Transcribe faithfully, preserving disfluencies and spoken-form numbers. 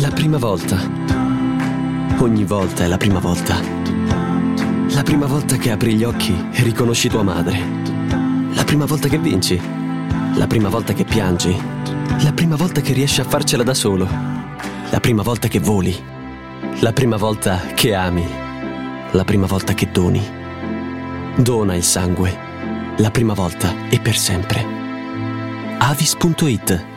La prima volta. Ogni volta è la prima volta. La prima volta che apri gli occhi e riconosci tua madre. La prima volta che vinci. La prima volta che piangi. La prima volta che riesci a farcela da solo. La prima volta che voli. La prima volta che ami. La prima volta che doni. Dona il sangue. La prima volta e per sempre. Avis punto it